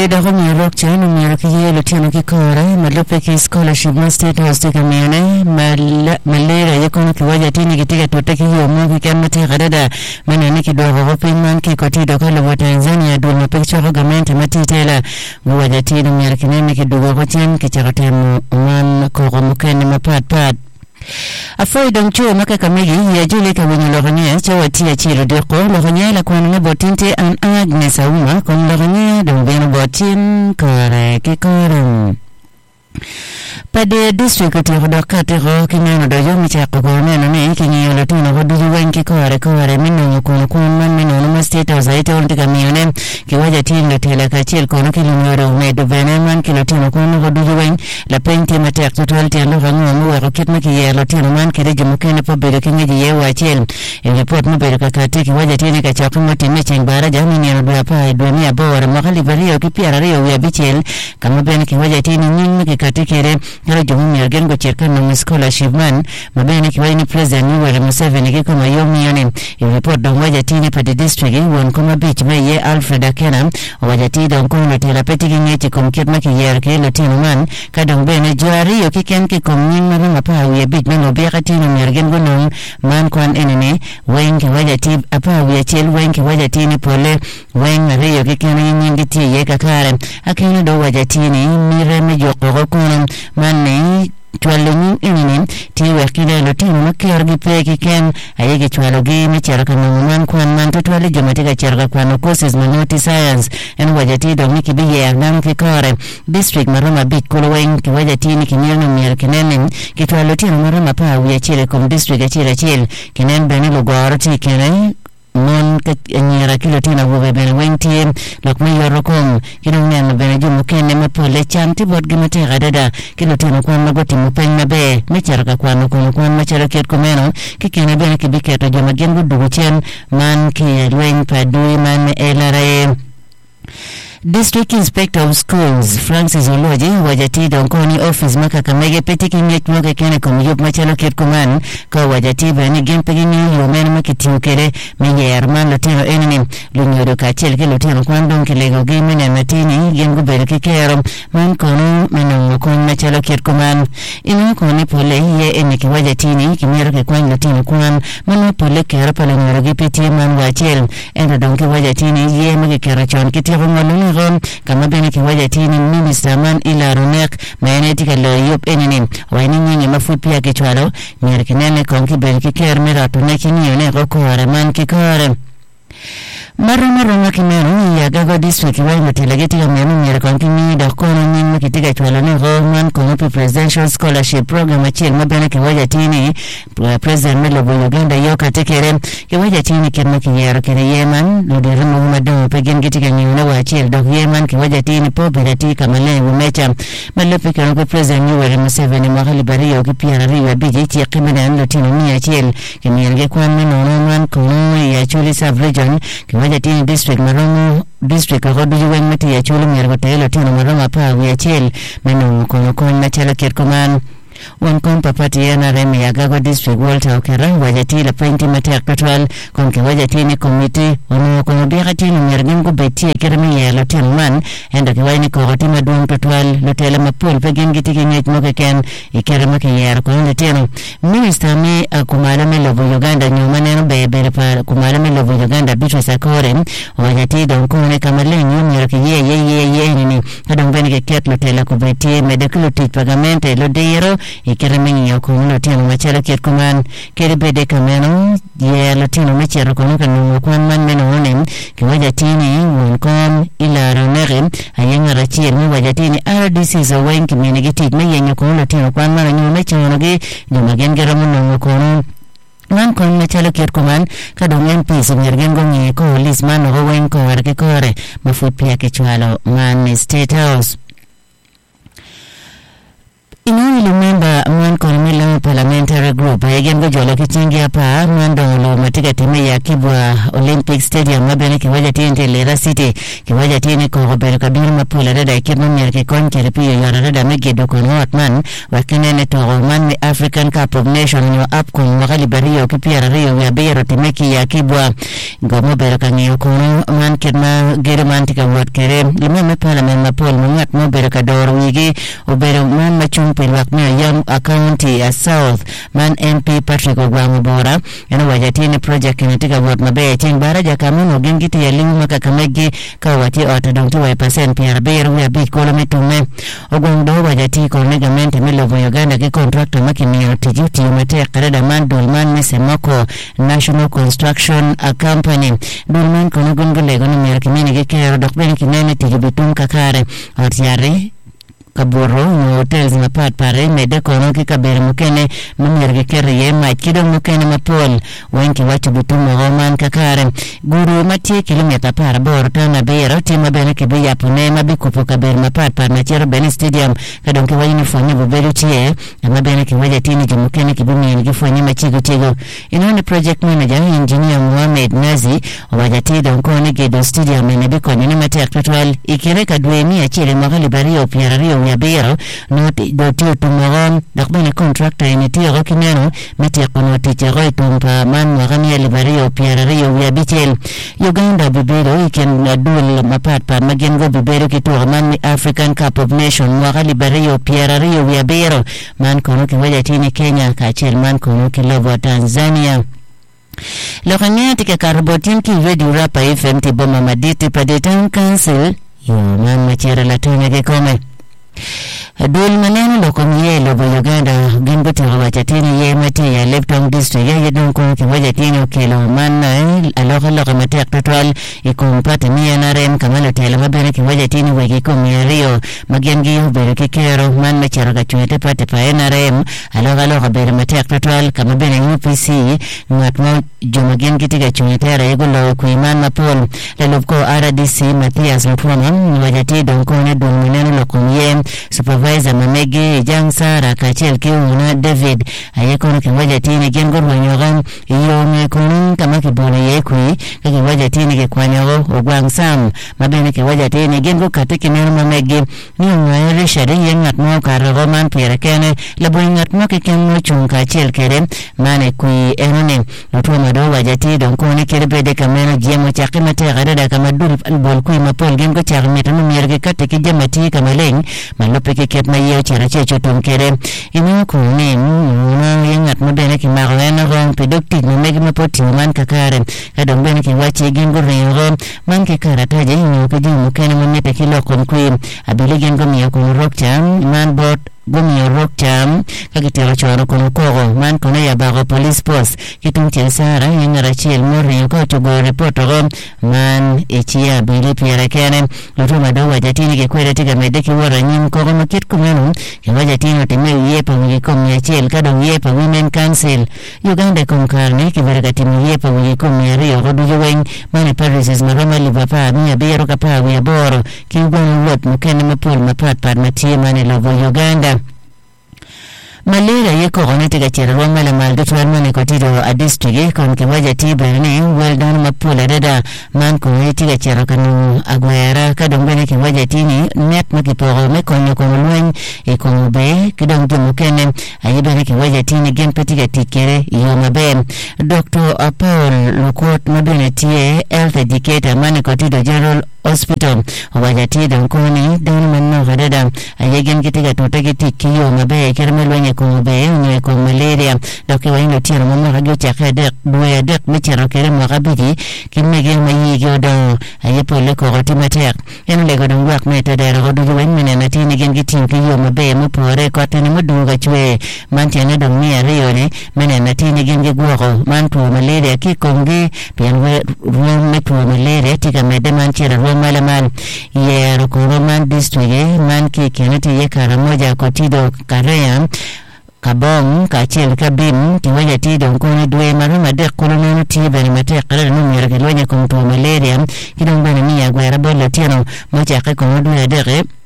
da homi rock chen mi rock ye lo tiano ki kore malope ki scholarship ma state house ka miane malera ye kono ki waja tini ki tiga to take yo mo ki kan mate gadada manani ki do ho payment ki koti do kala wa Tanzania do ma picture government mati tela waja tini mi rock ne ki do go chen ki chakate man ko ko mukene mapat Afoi dong chuo maka kamegi ya jule ka wenye lorania chawa tia chilo deko lorania la kwa nga botinte an Agnes Auma kon lorania dong beno botin kore kikorum Pade district ati hodokate ro kinano do yomi chako kone na ne kinyi yolotino hoduju wenki kore minu kuna man minu numa state house aite ontika miyone kiwaja tino tela kachil kono kilunyoro umedu vene man kilotino kuna hoduju wen la penti matek tutualti alo rangu amuwa rokitma kiye lotino man kiriji mukene po bedo kinyeji yewa achil report mabedo kakati kiwaja tini kachako motime chengbara jamini yanoduapa duania bora makali vario kipiara rio uya bichil kama bene kiwaja tini nyingi kikati kere Yaro jumu miargen go cherka na scholarship man mabene kiwaini president Yoweri Museveni ki kuma yomi yone report don waja tini pati district won kuma beach me ye Alfred Akena waja tini don kuma tela peti kinyechi kumkit maki yerke lotino man kadong bene juari yo kiken ki kumnyin marunga pa uye beach me nobiaka tini miargen go nung man kwan enene wenki waja tini apa uye chil wenki waja tini pole wen riyo kiken nyingi ti ye kakare akena do waja tini mire me joko kuna Mane chwalo inini tiwe kile lotino makiargi peki ken ayege chwalo gi mechiraka man kwan man tutwali jomatika chiraka kwano courses manoti science en wajati do miki biye agnan kikore district marama big kuloweng ki wajati ni kinyono mier kinenen kitwalo tino marama pa uya chile kom district achile chile kinen beni lugoroti kinen mon ka nyera kilotina wobe bene wenti lokme yorokom kinone no bene jumu kene mapole chanti bot gimate gadada kilotina kwa magoti mupen mabe mecharaka kwa no kwa machara ket komeno kikene bene kibiketo joma gengu duguchen man ki lwen padui man elare District Inspector of Schools Francis Oloje wajati donkoni office maka kamege petiki nyek moke kene kumyup machalo ket kuman ka wajati bani gempegi ni yomen makitiukere menye yarman lotino enini lunyodo kachel ke lotino kwandong kilego gimene matini gengu bere kikero man kono menongo kon machalo ket kuman inu koni pole ye eniki wajatini kimero ke kwan lotino kwan manu pole kero pale nyoro gipiti man wachel endo donki wajatini ye mege kero chon kitiro ngoluni kama bene kiwaja tini minister man ila runek mayanetika lo yup enini waini nyingi mafupi ya kichwalo nyerikinene konki bene kiker miratu nekini yone kukore man kikore Marama kimero ya gago district wai matelageti ya menu nyere konkini da kono nyingi kitika chwalo ni Roman Konopi Presidential Scholarship Program achil mabena kiwaja tini President Melobo Uganda yoka tekere kiwaja tini kirma kiyero kire Yeman ludirima umadumu pegin kitika nyingine wa achil dok Yeman kiwaja tini popirati kamale umecha malopi kirongo President Yoweri Museveni mwakali bariyo kipiara riwa biji ichi ya kimene anlotino ni achil kimiyerge kwa meno Roman Konopi ya chuli sub-region kiwaja tini district maromo district akodu wen mati ya chulu miyergotelo tino maroma pa wiachel menu konokon na chala kirkuman Wan kon papati yana remi ya gago district Walter Okera wajati la painti matek patwal konke wajati ni komiti ono kono biakati ni miyergengu beti kirami ya lotin man enda kiwaini kogoti maduang patwal lotela mapul pegin gitiki ngek moke ken ikirama ke yer kono letino minister mi kumala melobo Uganda nyumaneno bebele pa kumala melobo Uganda Beatrice Akore wajati donkone kamalenyo miyerke ye nini kadong beni ke ket lotela kubeti medekulu tit pagamente lodero ikirami ya kono tino machalo ket kuman kere bede kameno ye latino machero kono kanu kwan man meno onem kiwaja tini wonkom ila ranere ayenga rachir mi wajatini RDC za wenki menegiti me yenyo kono latino kwan man nyu mechono ge nyuma gengera muno kono man kon machalo ket kuman kadong MP sumergen gongi ko lisman ho wen ko warke kore mafupi ya kichwalo man State House Inani lumemba man konimela parliamentary group again go jolo kichingi hapa mwando lo matika timu ya Kibwa Olympic Stadium mabene kiwaja tini Lera City kiwaja tini ko Roberto Kabir mapula dada ikimu nyerke konke ripiyo yora dada mege dokono watman wakinene to man African Cup of Nations nyo upcom wakali bariyo kipia rariyo ya bero timeki ya Kibwa ngomo bero kangiyo kono man kirma gere man tika wat kere lumeme parliament mapula mwat mo bero kadoro wigi ubero man machung pilwakna Young County South man MP Patrick Ogwang Bora yana wajatini project kinatika wot mabe ting baraja kamuno gengiti ya limu makakamegi kawati otadongti wa % PRB ya big kolometume Ogwang do wajati kolmega mente milovo Uganda ki contractor makini tijuti umete karada man Dolman Mesemoko National Construction Company Dolman konogongole goni mirakimini kikero dokbeni kinene tijubitum kakare otiari kaburo no hotels na pat pare mede kono ki kabere mukene mumyerge keriye ma kido mukene mapol wenki wacho butumo roman kakare guru matie kilomita para bor tana bero tima bene kibi yapune mabikupo kabere mapat par machero bene stadium kadonke wajini fwanyi buberu tie ama bene kiwaja tini jumukene kibumi nigifwanyi machigo chigo inone project manager engineer Muhammad Nazi wajati donkone gedo stadium menebiko nini mate actual ikireka dueni ya chile magali bariyo piarario ya bero noti dotio tumoron dakbene contractor initio kineno meti kono tichero tumpa man magami alibario piarario ya bichel Uganda bibero iken dul mapat pa magengo bibero kitu man African Cup of Nations magali bario piarario ya bero man kono kiwaja tini Kenya kachel man kono kilovo Tanzania Lokanya tika karbotin ki video rapa FMT boma maditi padetan council yo man machera latone ke kome Dul maneno lokomye lobo Uganda gingo tiro wachatini ye mate ya Leptong district ya yedon ko ki wajatini kelo man aloka mate actual ikumpata mia narem kamalo tela mabere ki wajatini wegi ko Rio magengi bere ki kero man machero ka chuete pate pa NRM aloka bere mate actual kama bere UPC ngatmo jomagen kitiga chuete ra yego lo kuiman mapol lelobko RDC Matthias Lutwana wajati donko ne dul maneno lokomye supervisor mamege jangsara kachel kiuna David ayekono kiwaja tini gengo rwanyogan iyo mekunu kama kibole yekui kiwaja tini kikwanyago Ogwang Sam mabene kiwaja tini gengo katiki neno mamege niyo ngayari shari yengat mo karagoman pirakene labo yengat mo kikemo chunga chel kere mane kui enone lutuwa mado wajati donkone kirbede kameno jemo chakimate garada kama dul albol kui mapol gengo chakimete numierge katiki jamati kamaleng malope kiket mayo charache chotum kere inu kune muna yengat modene ki magwena ron pedoktik memegi mapoti man kakare kadong bene ki wachi gengo rero man ki karataje inu kedi mukene mamete kilokon kui abili gengo miyo kunurokcha man bot Gumi Rockjam kakitero choro kono kogo man kono ya bago police post kitung chelsara yenga Rachel Mori ko chogo reporto go man echia bili piara kene lutu mado wajatini ke kwere tiga medeki wara nyim kogo makit kumenu ke wajatini otime yepa wikom ya chel kadong yepa women council Uganda kumkarne ke vergatimu yepa wikom ya Rio godu yuweng mani parises maroma libapa miya bero kapa wiya boro kiugon lot mukene mapul mapat par matie mani lovo Uganda Malaria yeko gonete gachira rwanga la maldo tuwarmane kotido a district kon kiwaja tiberne well done mapula dada man ko iti gachira kanu agwera kadongene kiwaja tini net makiporo mekonyo konulwen ikonube kidongi mukene ayibene kiwaja tini gen petiga tikere iyo mabe Dr. Paul Lukot mabene tie health educator mane kotido general hospital wajati donkoni don manno gadada ayegen kitiga totagi tikiyo mabe kermelwenye kumbe ne ko malaria doke wayno tiro mama radio chakade duya dek michero kere magabiji kimege mayi godo ayepo le ko rotimater en le godo ngwak meta dere godo wen mena natini gen gitin kiyo mabe mo pore ko tani muduga chwe mantene dong mi ariyo ne mena natini gen gwo mantu malaria kikonge pianwe metu malaria tika mede manchero malaman ye Roman district man ki kenati ye karamoja kotido karaya kabong kachel kabim tiwanya tido nkone duwe maruma dek kolonenu tibani mate kalala numira kilwanya kumtu malaria kidongbana miya gwara bolo tiano mocha kakono duwe deke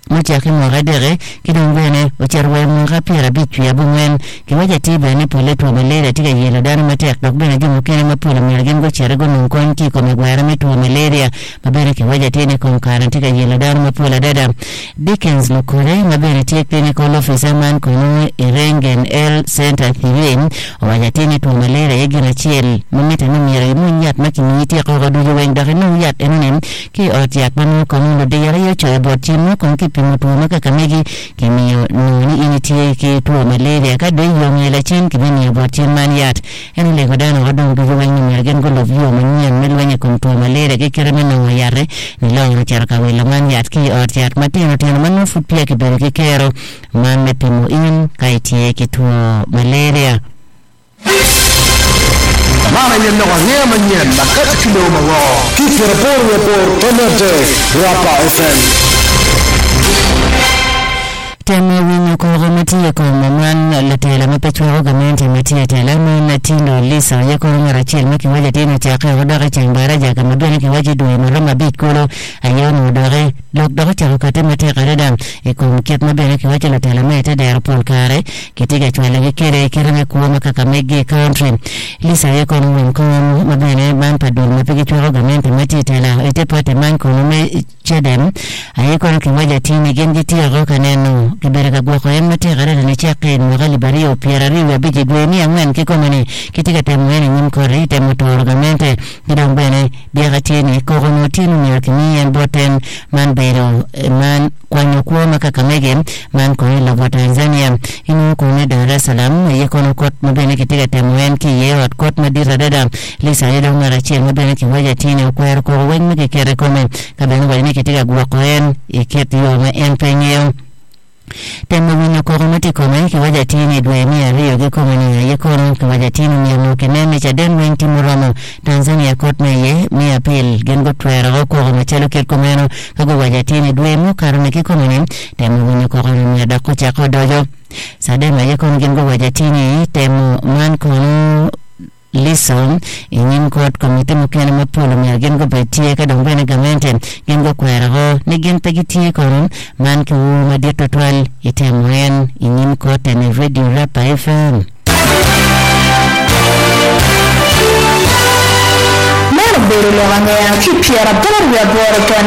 mochaki mogadere kidong bene ocharwe mga piera bichu ya bungwen kiwaja tiba ne pole tuwa malaria tika yelo dano matek dok bene jumu kene mapula miragin go chere go nungkon kiko megwara me tuwa malaria mabene kiwaja tine kumkara tika yelo dano mapula dada Dickens Lukure mabene tia clinical officer man kunu Irengen L Center Thirin waja tine tuwa malaria yegina chiel mamita numira munyat makiniti ya kogoduyo weng dake nuyat enunim ki otiak manu kunu diyara yocho ebotimu konki pimutuwa maka kamegi kimiyo nuni initie ki tuwa malaria kadwe yongela chin kibini ebotimu maniyat enu lego dano wadong duyo wengi mirgen go lovyo manyan melwenye kumtuwa malaria kikirame na wayare nilonyo charaka wela maniyat ki otiak matino tino manu futpia kibiri kikero man mepimu in kaitie ki tuwa malaria Mana yang nak nyam nyam, nak kilo mawa. Kita report Tonete Rapa FM. Temi winyo kogometi ko mamran latela mapechwa government meti tela na tindo lisa yako ngarachel maki waje tena chaka wadaka chambara jaka mabene ki waje duwe marama bikolo ayonu dore lok dore chaka kate meti karada eko mkiat mabene ki waje latela meti da airport kare kitiga chwala kere me kuwa makaka megi country lisa yako mkono mabene bampa dul mapegi chwa government meti tela etepate man kono me chedem ayeko ki waje tini gengi tia roka neno kibereka gwako emate garada ni chake mwagali bario pierari wa biji dueni angwen kikomani kitika temueni nyimkori temuto orgamente kidambene biagatini kogonotini nyakini boten man beiro man kwanyo kuwa makakamege man koi lavo Tanzania inu kune Dar es Salaam yekono kot mabene kitika temuen ki yewat kot madira dada lisa yedo ngarachie mabene kiwaja tini ukwero kwa wengi kikere kome kabene wajini kitika gwako en iketi yome empenyeo Temo wino koromati kome kiwaja tini duemi ya rio kikomani yekono kiwaja tini miyamu kineme cha denwen timuramo Tanzania kot meye miya pil gengo twera koroma chalo kirkomeno kago waja tini duemu karone kikomani temo wino koromati dako chako dojo sadema yekono gengo waja tini temo man kono Listen, in court committee mukene mapolo mi gengo betie ka dongene gamente gengo kwero ni gente gitie kono man ku madito twal itemwen in court and radio Rapa FM Mero bero lo ngaya ki piera boro ya boro